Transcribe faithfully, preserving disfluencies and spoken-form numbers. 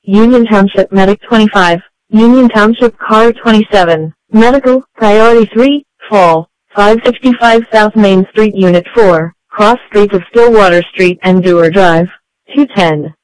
Union Township Medic twenty-five, Union Township Car twenty-seven, Medical, Priority three, Fall, five sixty-five South Main Street Unit four, Cross Streets of Stillwater Street and Dewar Drive, two ten.